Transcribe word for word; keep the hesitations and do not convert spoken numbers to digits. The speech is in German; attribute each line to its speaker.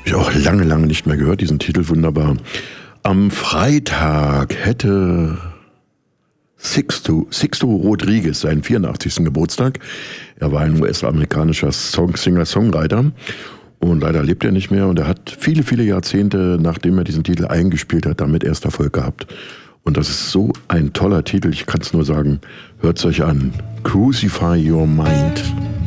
Speaker 1: Ich auch lange, lange nicht mehr gehört, diesen Titel, wunderbar. Am Freitag hätte Sixto, Sixto Rodriguez seinen vierundachtzigsten Geburtstag. Er war ein U S-amerikanischer Song, Singer-Songwriter und leider lebt er nicht mehr. Und er hat viele, viele Jahrzehnte, nachdem er diesen Titel eingespielt hat, damit erst Erfolg gehabt. Und das ist so ein toller Titel, ich kann es nur sagen, hört es euch an. Crucify Your Mind.